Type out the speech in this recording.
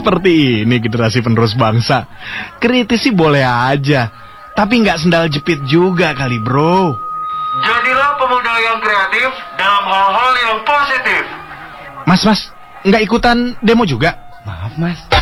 Seperti ini generasi penerus bangsa. Kritis sih boleh aja, tapi nggak sendal jepit juga kali, bro. Jadilah pemuda yang kreatif dalam hal-hal yang positif. Mas, nggak ikutan demo juga? Maaf, Mas.